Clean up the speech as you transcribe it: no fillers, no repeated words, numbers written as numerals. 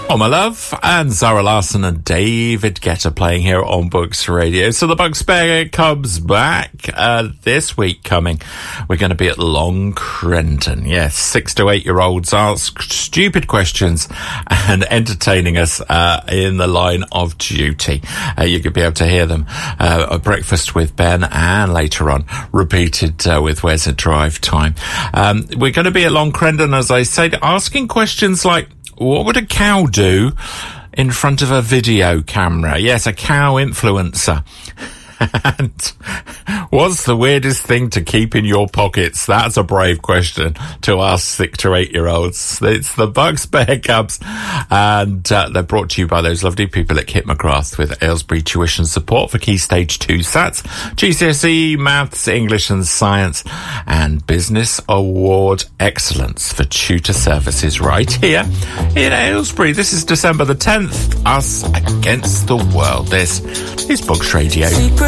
Oh, my love, and Zara Larsson and David Guetta playing here on Books Radio. So the Bucks Bear comes back this week coming. We're going to be at Long Crenton. Yes, 6 to 8 year olds ask stupid questions and entertaining us in the line of duty. You could be able to hear them at Breakfast with Ben and later on repeated with Where's the Drive Time. We're going to be at Long Crenton, as I said, asking questions like, what would a cow do in front of a video camera? Yes, a cow influencer. And what's the weirdest thing to keep in your pockets? That's a brave question to ask 6 to 8 year olds. It's the Bucks Bear Cubs, and they're brought to you by those lovely people at Kit McGrath with Aylesbury Tuition Support for Key Stage 2 SATs, GCSE, Maths, English and Science, and Business Award Excellence for tutor services right here in Aylesbury. This is December the 10th. Us against the world. This is Books Radio.